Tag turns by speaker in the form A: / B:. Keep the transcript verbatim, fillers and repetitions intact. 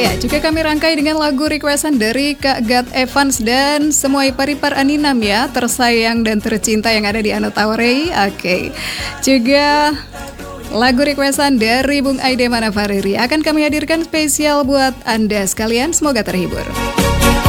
A: Ya, juga kami rangkai dengan lagu requestan dari Kak Gat Evans dan semua ipar-ipar Aninam ya, tersayang dan tercinta yang ada di Anotawarei. Oke, juga lagu requestan dari Bung Aide Manafariri akan kami hadirkan spesial buat Anda sekalian. Semoga terhibur.